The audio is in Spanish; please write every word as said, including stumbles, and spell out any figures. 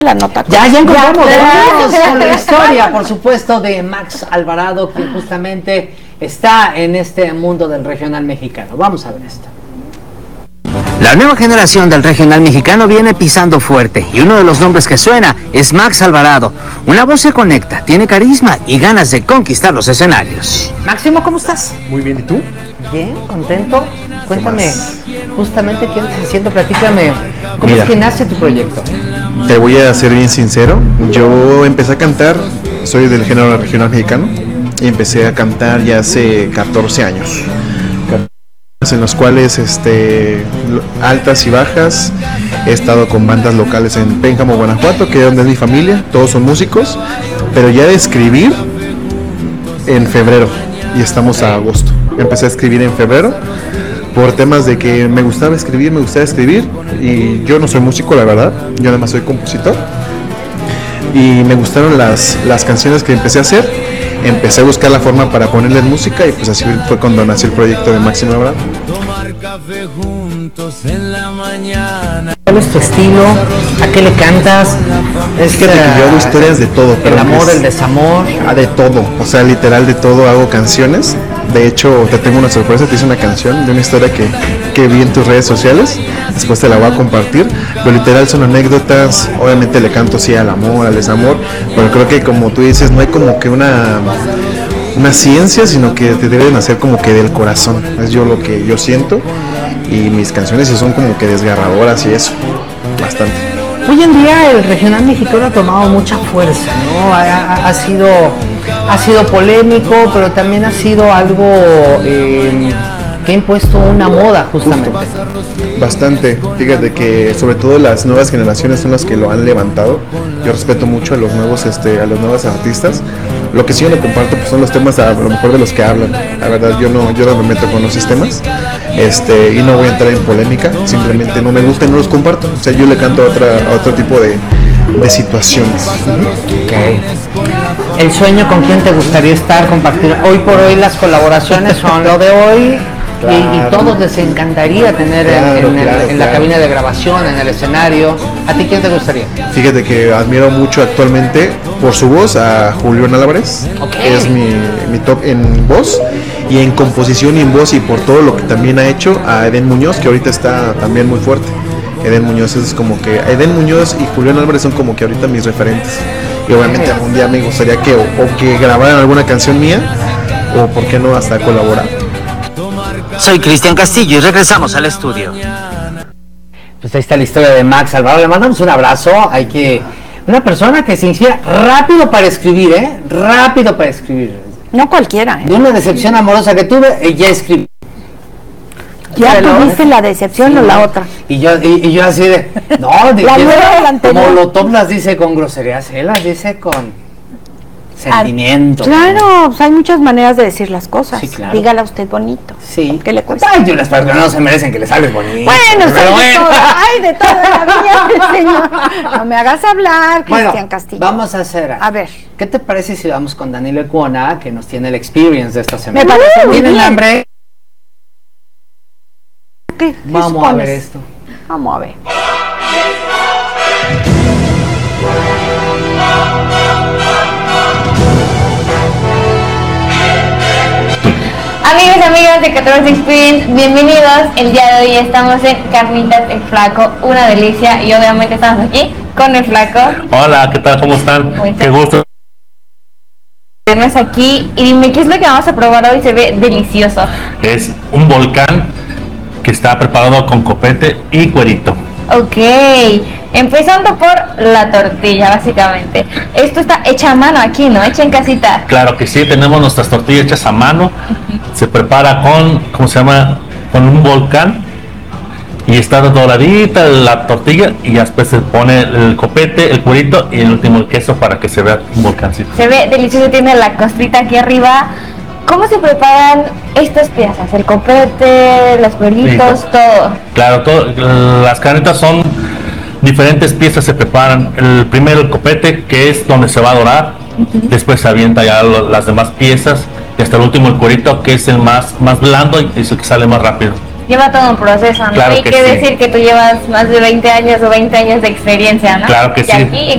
La nota. Ya, ya encontramos con la historia, por supuesto, de Max Alvarado, que justamente está en este mundo del regional mexicano. Vamos a ver esto. La nueva generación del regional mexicano viene pisando fuerte y uno de los nombres que suena es Max Alvarado. Una voz se conecta, tiene carisma y ganas de conquistar los escenarios. Máximo, ¿cómo estás? Muy bien, ¿y tú? Bien, contento. Cuéntame, justamente, ¿qué estás haciendo? Platícame, ¿cómo Mira, es que nace tu proyecto? Te voy a ser bien sincero, yo empecé a cantar, soy del género regional mexicano, y empecé a cantar ya hace catorce años. En los cuales este altas y bajas, he estado con bandas locales en Pénjamo, Guanajuato, que es donde es mi familia, todos son músicos, pero ya de escribir en febrero y estamos a agosto. Empecé a escribir en febrero por temas de que me gustaba escribir, me gustaba escribir y yo no soy músico, la verdad, yo nada más soy compositor y me gustaron las, las canciones que empecé a hacer. Empecé a buscar la forma para ponerle música y pues así fue cuando nació el proyecto de Máximo Alvarado. ¿Cuál es tu estilo? ¿A qué le cantas? Es que yo hago historias de todo. El amor, el desamor. Ah, de todo, o sea, literal de todo hago canciones. De hecho, te tengo una sorpresa, te hice una canción de una historia que, que vi en tus redes sociales. Después te la voy a compartir. Pero literal son anécdotas. Obviamente le canto sí al amor, al desamor. Pero creo que como tú dices, no hay como que una... una ciencia, sino que te deben hacer como que del corazón, es yo lo que yo siento y mis canciones sí son como que desgarradoras y eso, bastante. Hoy en día el regional mexicano ha tomado mucha fuerza, ¿no? Ha, ha, ha sido ha sido polémico, pero también ha sido algo eh, que ha impuesto una moda justamente. Bastante, fíjate que sobre todo las nuevas generaciones son las que lo han levantado. Yo respeto mucho a los nuevos, este, a los nuevos artistas. Lo que sí yo no comparto pues, son los temas a lo mejor de los que hablan. La verdad yo no, yo no me meto con los sistemas, este, y no voy a entrar en polémica. Simplemente no me gusta y no los comparto. O sea, yo le canto a, otra, a otro tipo de, de situaciones. Okay. El sueño, ¿con quién te gustaría estar, compartir? Hoy por hoy las colaboraciones son lo de hoy. Claro. Y, y todos les encantaría tener claro, en, en, claro, en la claro. cabina de grabación, en el escenario. ¿A ti quién te gustaría? Fíjate que admiro mucho actualmente por su voz a Julián Álvarez, okay. que es mi, mi top en voz, y en composición y en voz, y por todo lo que también ha hecho a Eden Muñoz, que ahorita está también muy fuerte. Eden Muñoz es como que, Eden Muñoz y Julián Álvarez son como que ahorita mis referentes. Y obviamente okay. algún día me gustaría que o, o que grabaran alguna canción mía, o por qué no hasta colaborar. Soy Cristian Castillo y regresamos al estudio. Pues ahí está la historia de Max Alvarado. Le mandamos un abrazo. Hay que... Una persona que se inspira rápido para escribir, ¿eh? Rápido para escribir. No cualquiera, ¿eh? De una decepción amorosa que tuve, eh, ya escribí. ¿Ya tuviste la decepción sí, o la otra? Y yo, y, y yo así de... No, de, la de, de Molotov las dice con groserías, él las dice con... sentimiento. Claro, pues hay muchas maneras de decir las cosas. Sí, claro. Dígala usted bonito. Sí. ¿Qué le cuesta? Ay, las personas no se merecen que les hables bonito. Bueno, pero bueno. De todo, ay, de todo la vida, señor. No me hagas hablar, Cristian bueno, Castillo. Vamos a hacer. A ver. ¿Qué te parece si vamos con Danilo Ecuona, que nos tiene el experience de esta semana? Me parece muy ¿Tienen bien. hambre? ¿Qué, qué Vamos supones? a ver esto. Vamos a ver. Amigos y amigas de catorce Experience, bienvenidos. El día de hoy estamos en Carnitas El Flaco, una delicia, y obviamente estamos aquí con El Flaco. Hola, ¿qué tal? ¿Cómo están? ¿Cómo están? Qué gusto tenernos aquí. Y dime, ¿qué es lo que vamos a probar hoy? Se ve delicioso. Es un volcán que está preparado con copete y cuerito. Ok, empezando por la tortilla, básicamente. Esto está hecha a mano aquí, ¿no? Hecha en casita. Claro que sí, tenemos nuestras tortillas hechas a mano. Uh-huh. Se prepara con, ¿cómo se llama? Con un volcán. Y está doradita la tortilla y después se pone el copete, el cuerito y el último el queso para que se vea un volcancito. Se ve delicioso, tiene la costrita aquí arriba. ¿Cómo se preparan estas piezas? El copete, los cueritos, sí, todo. Claro, todo, las carnitas son diferentes piezas, se preparan. El primero el copete, que es donde se va a dorar. Uh-huh. Después se avienta ya lo, las demás piezas. Y hasta el último el cuerito, que es el más, más blando y es el que sale más rápido. lleva todo un proceso, ¿no? Claro Hay que que sí. decir que tú llevas más de veinte años o veinte años de experiencia, ¿no? Claro que y sí. aquí